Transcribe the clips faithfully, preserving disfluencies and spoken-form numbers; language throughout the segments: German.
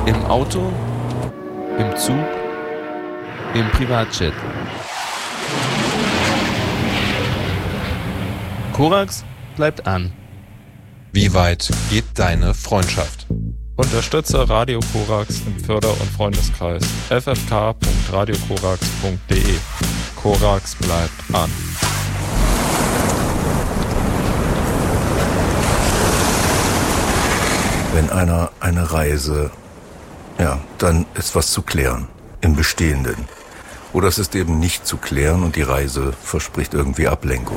Im Auto, im Zug, im Privatjet. Korax bleibt an. Wie weit geht deine Freundschaft? Unterstütze Radio Korax im Förder- und Freundeskreis f f k punkt radio korax punkt d e. Korax bleibt an. Wenn einer eine Reise, ja, dann ist was zu klären im Bestehenden. Oder es ist eben nicht zu klären und die Reise verspricht irgendwie Ablenkung.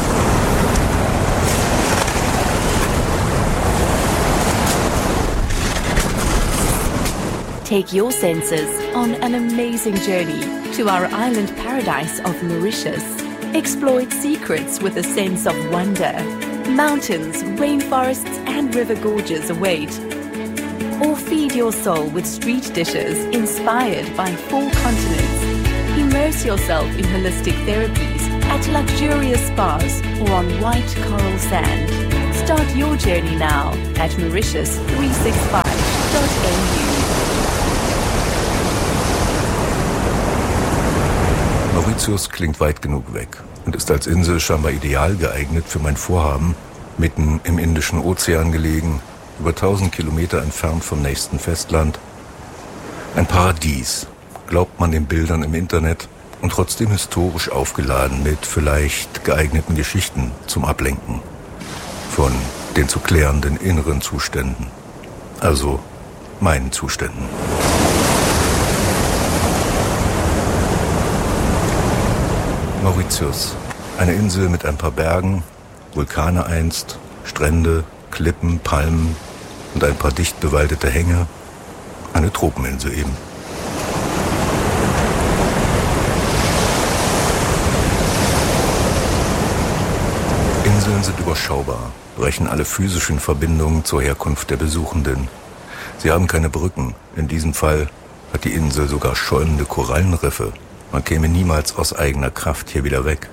Take your senses on an amazing journey to our island paradise of Mauritius. Exploit secrets with a sense of wonder. Mountains, rainforests and river gorges await. Or feed your soul with street dishes inspired by four continents. Immerse yourself in holistic therapies at luxurious spas or on white coral sand. Start your journey now at mauritius three sixty-five dot a u. Mauritius klingt weit genug weg und ist als Insel scheinbar ideal geeignet für mein Vorhaben, mitten im Indischen Ozean gelegen, über tausend Kilometer entfernt vom nächsten Festland. Ein Paradies, glaubt man den Bildern im Internet, und trotzdem historisch aufgeladen mit vielleicht geeigneten Geschichten zum Ablenken von den zu klärenden inneren Zuständen, also meinen Zuständen. Mauritius, eine Insel mit ein paar Bergen, Vulkane einst, Strände, Klippen, Palmen und ein paar dicht bewaldete Hänge. Eine Tropeninsel eben. Inseln sind überschaubar, brechen alle physischen Verbindungen zur Herkunft der Besuchenden. Sie haben keine Brücken. In diesem Fall hat die Insel sogar schäumende Korallenriffe. Man käme niemals aus eigener Kraft hier wieder weg.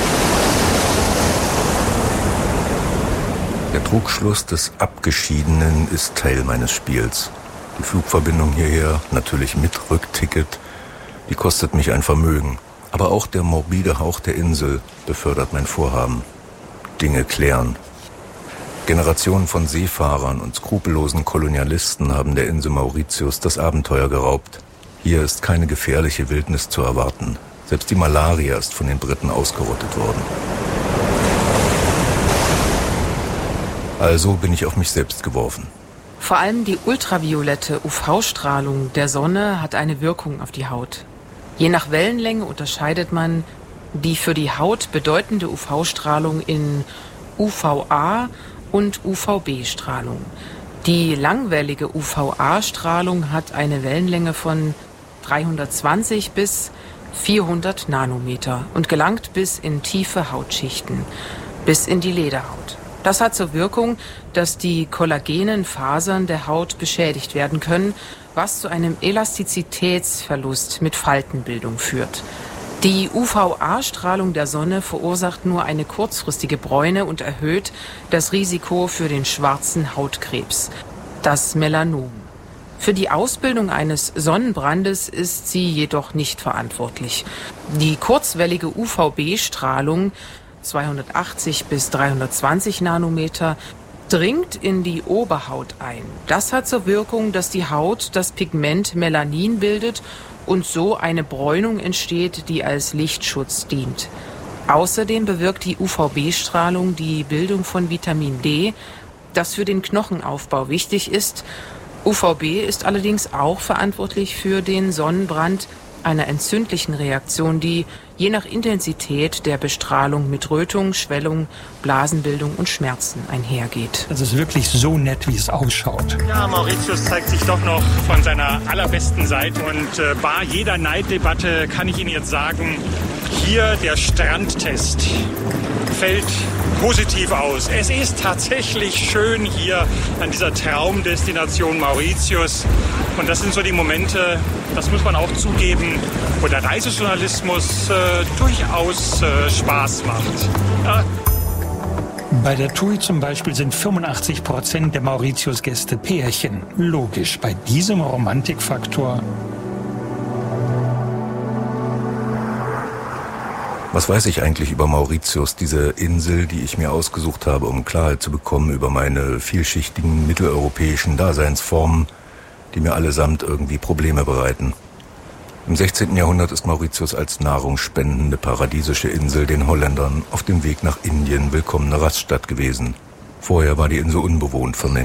Der Trugschluss des Abgeschiedenen ist Teil meines Spiels. Die Flugverbindung hierher, natürlich mit Rückticket, die kostet mich ein Vermögen. Aber auch der morbide Hauch der Insel befördert mein Vorhaben. Dinge klären. Generationen von Seefahrern und skrupellosen Kolonialisten haben der Insel Mauritius das Abenteuer geraubt. Hier ist keine gefährliche Wildnis zu erwarten. Selbst die Malaria ist von den Briten ausgerottet worden. Also bin ich auf mich selbst geworfen. Vor allem die ultraviolette U V-Strahlung der Sonne hat eine Wirkung auf die Haut. Je nach Wellenlänge unterscheidet man die für die Haut bedeutende U V-Strahlung in U V A und U V B-Strahlung. Die langwellige U V A-Strahlung hat eine Wellenlänge von dreihundertzwanzig bis vierhundert Nanometer und gelangt bis in tiefe Hautschichten, bis in die Lederhaut. Das hat zur Wirkung, dass die kollagenen Fasern der Haut beschädigt werden können, was zu einem Elastizitätsverlust mit Faltenbildung führt. Die U V A-Strahlung der Sonne verursacht nur eine kurzfristige Bräune und erhöht das Risiko für den schwarzen Hautkrebs, das Melanom. Für die Ausbildung eines Sonnenbrandes ist sie jedoch nicht verantwortlich. Die kurzwellige U V B-Strahlung, zweihundertachtzig bis dreihundertzwanzig Nanometer, dringt in die Oberhaut ein. Das hat zur Wirkung, dass die Haut das Pigment Melanin bildet und so eine Bräunung entsteht, die als Lichtschutz dient. Außerdem bewirkt die U V B-Strahlung die Bildung von Vitamin D, das für den Knochenaufbau wichtig ist. U V B ist allerdings auch verantwortlich für den Sonnenbrand, einer entzündlichen Reaktion, die je nach Intensität der Bestrahlung mit Rötung, Schwellung, Blasenbildung und Schmerzen einhergeht. Das ist wirklich so nett, wie es ausschaut. Ja, Mauritius zeigt sich doch noch von seiner allerbesten Seite und äh, bar jeder Neiddebatte kann ich Ihnen jetzt sagen, hier der Strandtest fällt positiv aus. Es ist tatsächlich schön hier an dieser Traumdestination Mauritius. Und das sind so die Momente, das muss man auch zugeben, wo der Reisejournalismus äh, durchaus äh, Spaß macht. Ja. Bei der T U I zum Beispiel sind fünfundachtzig Prozent der Mauritius-Gäste Pärchen. Logisch, bei diesem Romantikfaktor. Was weiß ich eigentlich über Mauritius, diese Insel, die ich mir ausgesucht habe, um Klarheit zu bekommen über meine vielschichtigen mitteleuropäischen Daseinsformen, die mir allesamt irgendwie Probleme bereiten? Im sechzehnten Jahrhundert ist Mauritius als nahrungsspendende paradiesische Insel den Holländern auf dem Weg nach Indien willkommene Raststatt gewesen. Vorher war die Insel unbewohnt von den